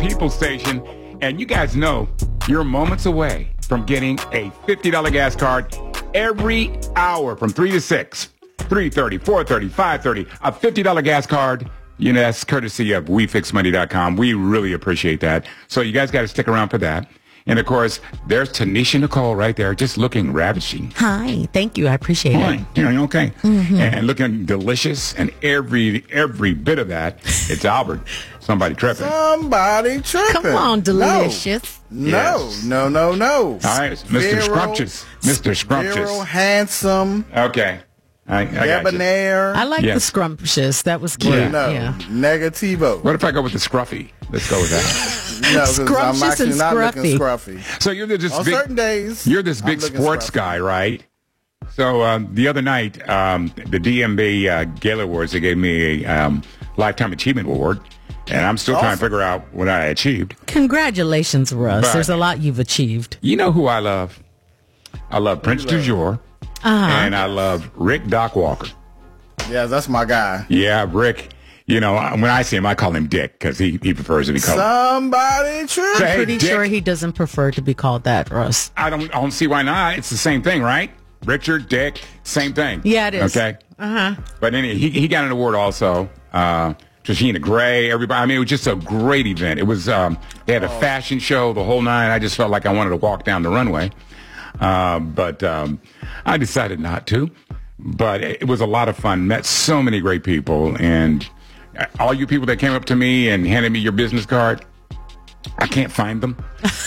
People Station. And you guys know you're moments away from getting a $50 gas card every hour from 3 to 6, 3:30, 4:30, 5:30. A $50 gas card. You know, that's courtesy of WeFixMoney.com. We really appreciate that. So you guys got to stick around for that. And, of course, there's Tanisha Nicole right there just looking ravishing. Hi. Thank you. I appreciate it. You know, okay. Mm-hmm. And looking delicious. And every bit of that, it's Albert. Somebody tripping. Somebody tripping. Come on, delicious. No. All right, Mr. Scrumptious. Mr. Scrumptious. Vero, handsome. Okay. I got you. Debonair. I like the scrumptious. That was cute. Yeah. Negativo. What if I go with the scruffy? Let's go with that. No, 'cause I'm Scrumptious actually and not scruffy. looking scruffy. So you're this On big, certain days, you're this I'm big looking sports scruffy. guy, right? So the other night, the DMV Gala Awards, they gave me a Lifetime Achievement Award. And I'm still trying to figure out what I achieved. Congratulations, Russ. But There's a lot you've achieved. You know who I love? I love Prince du Jour. And I love Rick Doc Walker. Yeah, that's my guy. Yeah, Rick. You know, when I see him, I call him Dick because he prefers to be called. Somebody tripping. Say, I'm pretty Dick. sure he doesn't prefer to be called that, Russ. I don't see why not. It's the same thing, right? Richard, Dick, same thing. Yeah, it is. Okay. But anyway, he got an award also. Trishina Gray, everybody. I mean, it was just a great event. It was, they had a fashion show the whole night. I just felt like I wanted to walk down the runway. But I decided not to. But it was a lot of fun. Met so many great people. And all you people that came up to me and handed me your business card, I can't find them.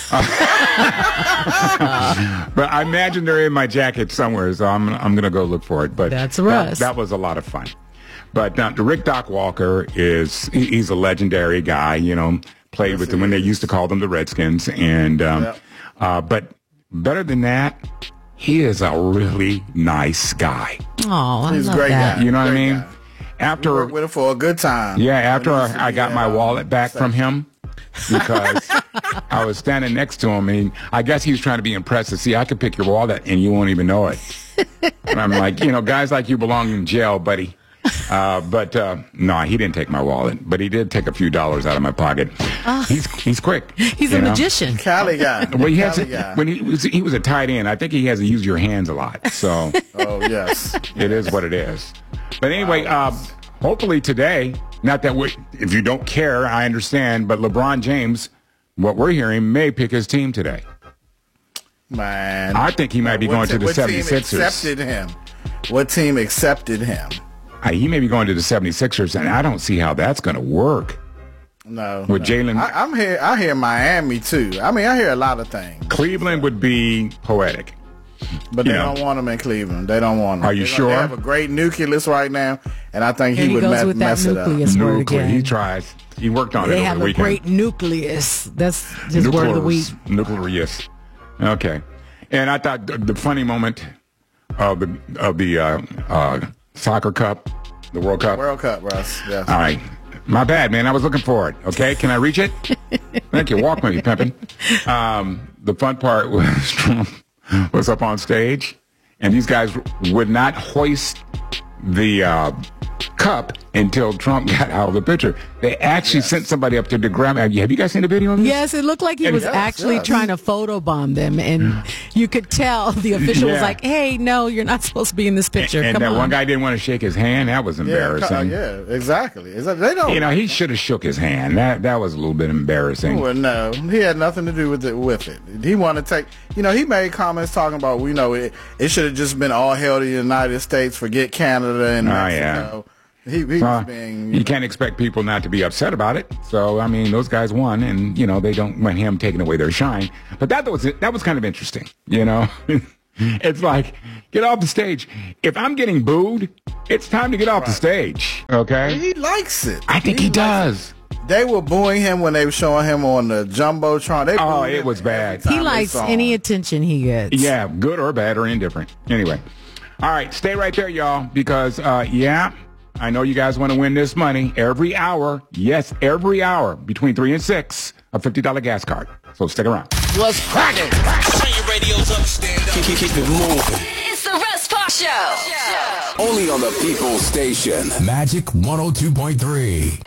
But I imagine they're in my jacket somewhere, so I'm going to go look for it. But that's Russ. That was a lot of fun. But the Rick Doc Walker he's a legendary guy, you know, played with them when they used to call them the Redskins. And but better than that, he is a really nice guy. Oh, He's a love great that. guy. You know what I Great mean? guy. After Worked with him for a good time. Yeah, after I got my wallet back from him, because I was standing next to him, and I guess he was trying to be impressive. See, I could pick your wallet, and you won't even know it. And I'm like, you know, guys like you belong in jail, buddy. But no, he didn't take my wallet, but he did take a few dollars out of my pocket. He's quick. He's a magician. Cali guy. Well, he has Cali guy. when he was a tight end. I think he has to use your hands a lot. So Oh, yes. it is what it is. But anyway, hopefully today, not that if you don't care, I understand, but LeBron James, what we're hearing, may pick his team today. Man. I think he might be going to the 76ers. What team accepted him? He may be going to the 76ers, and I don't see how that's going to work. No. With Jalen. I hear Miami, too. I mean, I hear a lot of things. Cleveland would be poetic. But they don't want him in Cleveland. They don't want him. Are you sure? They have a great nucleus right now, and I think he would goes with mess that it up. nucleus word Nuclear. again. He tries. He worked on They it over have the a weekend. great nucleus. That's his word of the week. Nucleus. Okay. And I thought the funny moment of the soccer cup, the World Cup. World Cup, Russ. Yes. All right. My bad, man. I was looking for it. Okay. Can I reach it? Thank you. Walk with me, pimpin'. The fun part was Trump was up on stage, and these guys would not hoist the cup until Trump got out of the picture. They actually sent somebody up there to grab it. Have you guys seen the video of this? Yes, it looked like he was actually trying to photobomb them, and you could tell the official was like, "Hey, no, you're not supposed to be in this picture." And Come that on. one guy didn't want to shake his hand. That was embarrassing. Yeah, exactly. They don't. You know, he should have shook his hand. That was a little bit embarrassing. Well, no, he had nothing to do with it. He wanted to take. You know, he made comments talking about, you know, it should have just been all hail to the United States, forget Canada and Mexico. He was being. You can't expect people not to be upset about it. So I mean, those guys won, and you know they don't want him taking away their shine. But that was kind of interesting. You know, it's like get off the stage. If I'm getting booed, it's time to get off the stage. Okay. He likes it. I think he does. They were booing him when they were showing him on the Jumbotron. It was bad. He likes any attention he gets. Yeah, good or bad or indifferent. Anyway, all right, stay right there, y'all, because I know you guys want to win this money every hour. Yes, every hour between 3 and 6, a $50 gas card. So stick around. Let's crack it. Turn your radios up, stand up. Keep it moving. It's the Russ Park Show. Only on the People Station. Magic 102.3.